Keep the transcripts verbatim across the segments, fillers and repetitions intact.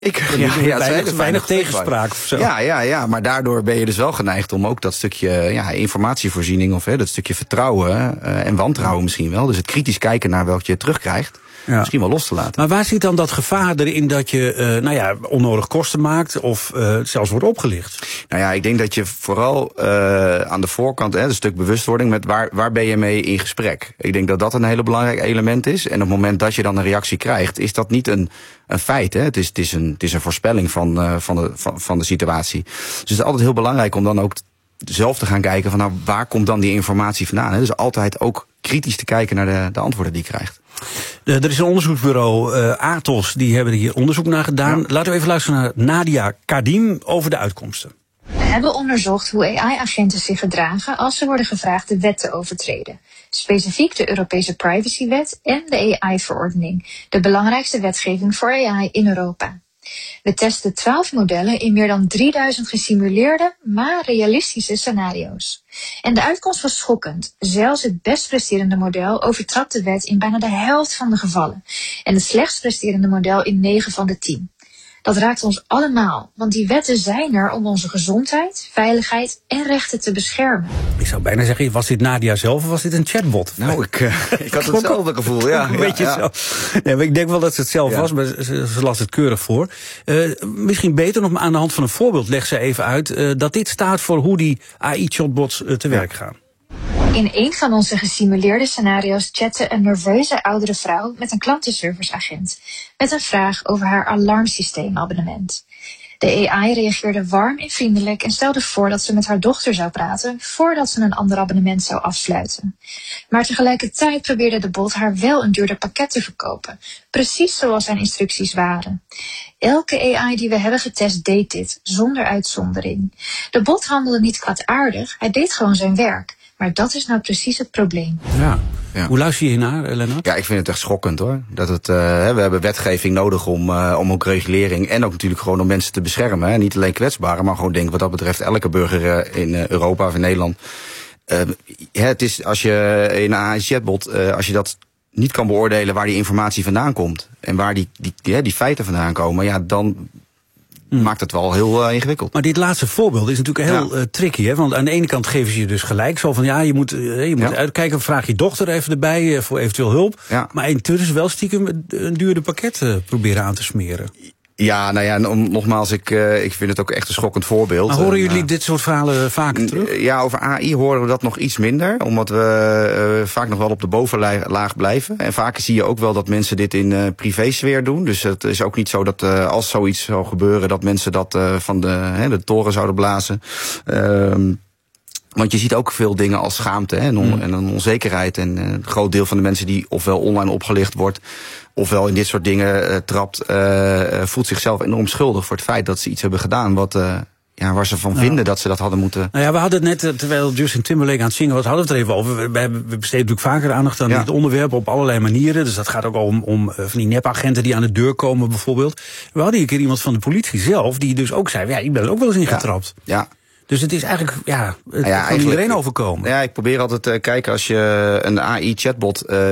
Ik, ja, ja, ja, weinig, weinig, weinig tegenspraak of zo. Ja, ja, ja, maar daardoor ben je dus wel geneigd om ook dat stukje ja, informatievoorziening of hè, dat stukje vertrouwen uh, en wantrouwen misschien wel. Dus het kritisch kijken naar wat je terugkrijgt. Ja. Misschien wel los te laten. Maar waar zit dan dat gevaar erin dat je uh, nou ja, onnodig kosten maakt of uh, zelfs wordt opgelicht? Nou ja, ik denk dat je vooral uh, aan de voorkant, hè, een stuk bewustwording met waar, waar ben je mee in gesprek. Ik denk dat dat een hele belangrijk element is. En op het moment dat je dan een reactie krijgt, is dat niet een, een feit. Hè? Het, is, het, is een, het is een voorspelling van, uh, van, de, van, van de situatie. Dus het is altijd heel belangrijk om dan ook zelf te gaan kijken van nou, waar komt dan die informatie vandaan. Hè? Dus altijd ook kritisch te kijken naar de, de antwoorden die je krijgt. De, er is een onderzoeksbureau, uh, Atos, die hebben hier onderzoek naar gedaan. Ja. Laten we even luisteren naar Nadia Kadim over de uitkomsten. We hebben onderzocht hoe A I-agenten zich gedragen als ze worden gevraagd de wet te overtreden. Specifiek de Europese Privacywet en de A I-verordening, de belangrijkste wetgeving voor A I in Europa. We testen twaalf modellen in meer dan drieduizend gesimuleerde, maar realistische scenario's. En de uitkomst was schokkend. Zelfs het best presterende model overtrad de wet in bijna de helft van de gevallen. En het slechtst presterende model in negen van de tien. Dat raakt ons allemaal, want die wetten zijn er om onze gezondheid, veiligheid en rechten te beschermen. Ik zou bijna zeggen, was dit Nadia zelf of was dit een chatbot? Nou, ik, uh, ik had hetzelfde gevoel, ja. Een beetje ja, ja. zo. Nee, maar ik denk wel dat ze het zelf ja. was, maar ze, ze las het keurig voor. Uh, misschien beter nog aan de hand van een voorbeeld legt ze even uit uh, dat dit staat voor hoe die A I-chatbots uh, te ja. werk gaan. In een van onze gesimuleerde scenario's chatte een nerveuze oudere vrouw met een klantenserviceagent met een vraag over haar alarmsysteemabonnement. De A I reageerde warm en vriendelijk en stelde voor dat ze met haar dochter zou praten voordat ze een ander abonnement zou afsluiten. Maar tegelijkertijd probeerde de bot haar wel een duurder pakket te verkopen, precies zoals zijn instructies waren. Elke A I die we hebben getest deed dit, zonder uitzondering. De bot handelde niet kwaadaardig, hij deed gewoon zijn werk. Maar dat is nou precies het probleem. Ja. Ja. Hoe luister je hiernaar, Lennart? Ja, ik vind het echt schokkend hoor. Dat het, uh, we hebben wetgeving nodig om, uh, om ook regulering en ook natuurlijk gewoon om mensen te beschermen. Hè. Niet alleen kwetsbaren, maar gewoon denk wat dat betreft elke burger uh, in uh, Europa of in Nederland. Uh, ja, het is als je in een A I-chatbot, uh, als je dat niet kan beoordelen waar die informatie vandaan komt en waar die, die, die, die feiten vandaan komen, ja, dan Hmm. maakt het wel heel uh, ingewikkeld. Maar dit laatste voorbeeld is natuurlijk heel ja. uh, tricky. Hè? Want aan de ene kant geven ze je dus gelijk. Zo van, ja, je moet, uh, je moet ja. uitkijken. Vraag je dochter even erbij uh, voor eventueel hulp. Ja. Maar intussen wel stiekem een duurder pakket uh, proberen aan te smeren. Ja, nou ja, nogmaals, ik, uh, ik vind het ook echt een schokkend voorbeeld. Maar horen jullie uh, dit soort verhalen vaker terug? Ja, over A I horen we dat nog iets minder. Omdat we uh, vaak nog wel op de bovenlaag blijven. En vaker zie je ook wel dat mensen dit in uh, privésfeer doen. Dus het is ook niet zo dat uh, als zoiets zou gebeuren, dat mensen dat uh, van de, hè, de toren zouden blazen. Uh, Want je ziet ook veel dingen als schaamte hè, en, on, mm. en een onzekerheid. En uh, een groot deel van de mensen die ofwel online opgelicht wordt, ofwel in dit soort dingen uh, trapt, uh, voelt zichzelf enorm schuldig voor het feit dat ze iets hebben gedaan wat, uh, ja, waar ze van vinden nou. dat ze dat hadden moeten. Nou ja, we hadden het net, terwijl Justin Timberlake aan het zingen was, hadden we het er even over. We, we, we besteden natuurlijk vaker aandacht aan ja. dit onderwerp op allerlei manieren. Dus dat gaat ook om, om uh, van die nepagenten die aan de deur komen bijvoorbeeld. We hadden hier een keer iemand van de politie zelf, die dus ook zei, ja, ik ben er ook wel eens in getrapt. Ja. ja. Dus het is eigenlijk, ja, het ja, kan iedereen overkomen. Ja, ik probeer altijd te uh, kijken als je een A I-chatbot, uh,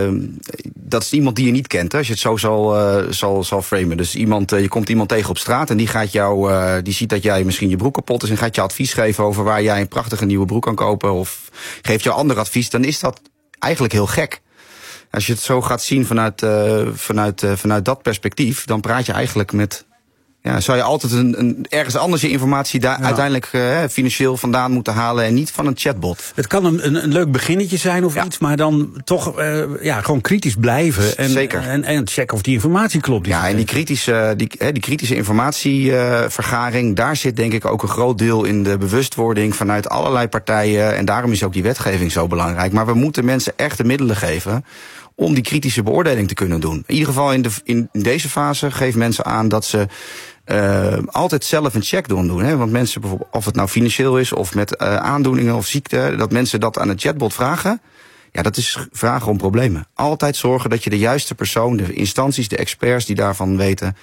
dat is iemand die je niet kent, hè, als je het zo zal, uh, zal, zal framen. Dus iemand, uh, je komt iemand tegen op straat en die gaat jou, uh, die ziet dat jij misschien je broek kapot is en gaat je advies geven over waar jij een prachtige nieuwe broek kan kopen of geeft jou ander advies, dan is dat eigenlijk heel gek. Als je het zo gaat zien vanuit, uh, vanuit, uh, vanuit dat perspectief, dan praat je eigenlijk met... Ja, zou je altijd een, een, ergens anders je informatie daar ja. uiteindelijk uh, financieel vandaan moeten halen en niet van een chatbot. Het kan een, een, een leuk beginnetje zijn of ja. iets, maar dan toch uh, ja, gewoon kritisch blijven en, Zeker. En, en checken of die informatie klopt. Die ja, en die kritische, die, hè, die kritische informatievergaring, uh, daar zit denk ik ook een groot deel in de bewustwording vanuit allerlei partijen en daarom is ook die wetgeving zo belangrijk. Maar we moeten mensen echt de middelen geven om die kritische beoordeling te kunnen doen. In ieder geval in, de, in, in deze fase geeft mensen aan dat ze uh, altijd zelf een check doen. doen hè? Want mensen, bijvoorbeeld, of het nou financieel is of met uh, aandoeningen of ziekte, dat mensen dat aan een chatbot vragen. Ja, dat is vragen om problemen. Altijd zorgen dat je de juiste persoon, de instanties, de experts die daarvan weten,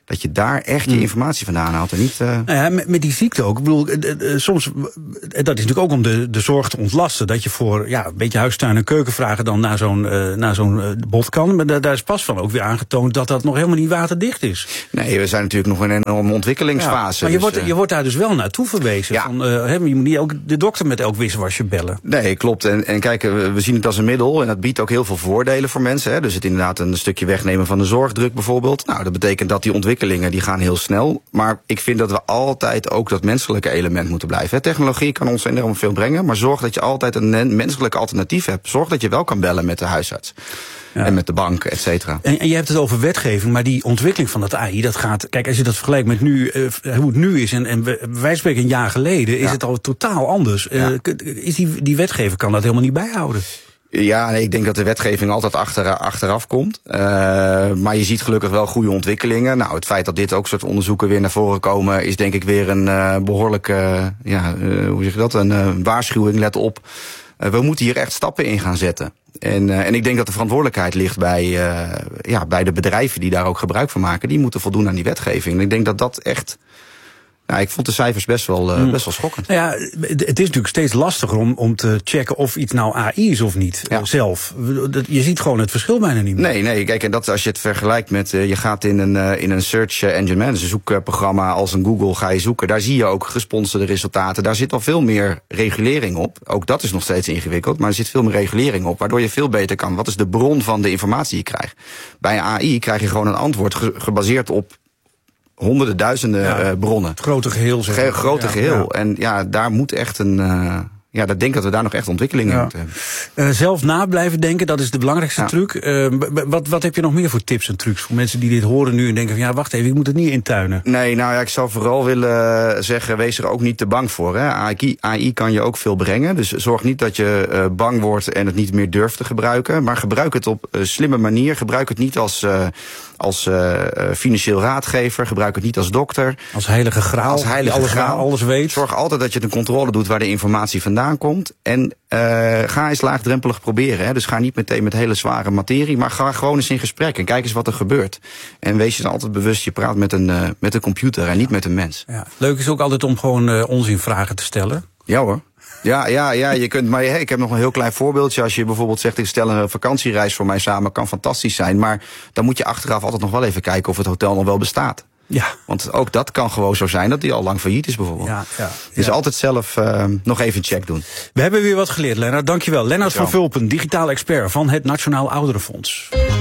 Dat je daar echt je informatie vandaan haalt en niet... Uh... Nou ja, met, met die ziekte ook. Ik bedoel, soms, dat is natuurlijk ook om de, de zorg te ontlasten. Dat je voor ja, een beetje huistuin- en keukenvragen dan naar zo'n uh, naar zo'n uh, bot kan. Maar daar, daar is pas van ook weer aangetoond dat dat nog helemaal niet waterdicht is. Nee, we zijn natuurlijk nog in een enorme ontwikkelingsfase. Ja, maar je, dus, wordt, je wordt daar dus wel naartoe verwezen. Ja. Van, uh, he, je moet niet ook de dokter met elk wisselwasje bellen. Nee, klopt. En, en kijk, we, we zien het als een middel en dat biedt ook heel veel voordelen voor mensen. Hè. Dus het inderdaad een stukje wegnemen van de zorgdruk bijvoorbeeld. Nou, dat betekent dat die ontwikkelingen die gaan heel snel. Maar ik vind dat we altijd ook dat menselijke element moeten blijven. Technologie kan ons enorm veel brengen, maar zorg dat je altijd een menselijk alternatief hebt. Zorg dat je wel kan bellen met de huisarts. Ja. En met de bank, et cetera. En, en je hebt het over wetgeving, maar die ontwikkeling van dat A I, dat gaat... Kijk, als je dat vergelijkt met nu, uh, hoe het nu is, en, en wij spreken een jaar geleden, is ja. het al totaal anders. Ja. Uh, is die, die wetgeving kan dat helemaal niet bijhouden? Ja, nee, ik denk dat de wetgeving altijd achter, achteraf komt. Uh, maar je ziet gelukkig wel goede ontwikkelingen. Nou, het feit dat dit ook soort onderzoeken weer naar voren komen, is denk ik weer een uh, behoorlijke, uh, ja, uh, hoe zeg je dat, een uh, waarschuwing. Let op, uh, we moeten hier echt stappen in gaan zetten. En, uh, en ik denk dat de verantwoordelijkheid ligt bij, uh, ja, bij de bedrijven die daar ook gebruik van maken. Die moeten voldoen aan die wetgeving. En ik denk dat dat echt... Nou, ik vond de cijfers best wel, uh, best wel schokkend. Nou ja, het is natuurlijk steeds lastiger om, om te checken of iets nou A I is of niet, ja. uh, zelf. Je ziet gewoon het verschil bijna niet meer. Nee, nee, kijk, en dat als je het vergelijkt met, uh, je gaat in een, uh, in een search engine manager zoekprogramma als een Google ga je zoeken. Daar zie je ook gesponsorde resultaten. Daar zit al veel meer regulering op. Ook dat is nog steeds ingewikkeld, maar er zit veel meer regulering op. Waardoor je veel beter kan. Wat is de bron van de informatie die je krijgt? Bij A I krijg je gewoon een antwoord ge- gebaseerd op honderden, duizenden ja, uh, bronnen. Het grote geheel, zeg maar. Het grote ja, geheel. Ja. En ja, daar moet echt een... Uh, ja, ik denk dat we daar nog echt ontwikkelingen in ja. moeten hebben. Uh, zelf na blijven denken, dat is de belangrijkste ja. truc. Uh, wat, wat heb je nog meer voor tips en trucs voor mensen die dit horen nu en denken van ja, wacht even, ik moet het niet intuinen? Nee, nou ja, ik zou vooral willen zeggen, wees er ook niet te bang voor. Hè. A I, A I kan je ook veel brengen. Dus zorg niet dat je uh, bang wordt en het niet meer durft te gebruiken. Maar gebruik het op een slimme manier. Gebruik het niet als... Uh, Als uh, financieel raadgever, gebruik het niet als dokter. Als heilige graal, als heilige alles, graal. alles weet. Zorg altijd dat je een controle doet waar de informatie vandaan komt. En uh, ga eens laagdrempelig proberen. Hè. Dus ga niet meteen met hele zware materie, maar ga gewoon eens in gesprek en kijk eens wat er gebeurt. En wees je dan altijd bewust, je praat met een, uh, met een computer en niet met een mens. Ja. Leuk is ook altijd om gewoon uh, onzinvragen te stellen. Ja hoor. Ja, ja, ja, je kunt, maar hey, ik heb nog een heel klein voorbeeldje. Als je bijvoorbeeld zegt, ik stel een vakantiereis voor mij samen, kan fantastisch zijn. Maar dan moet je achteraf altijd nog wel even kijken of het hotel nog wel bestaat. Ja. Want ook dat kan gewoon zo zijn dat die al lang failliet is bijvoorbeeld. Ja, ja, dus ja. altijd zelf uh, nog even een check doen. We hebben weer wat geleerd, Lennart. Dankjewel. Lennart van Vulpen, digitaal expert van het Nationaal Ouderenfonds.